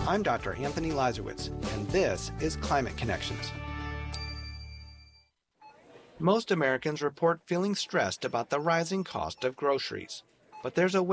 I'm Dr. Anthony Lazarowitz, and this is Climate Connections. Most Americans report feeling stressed about the rising cost of groceries, but there's a way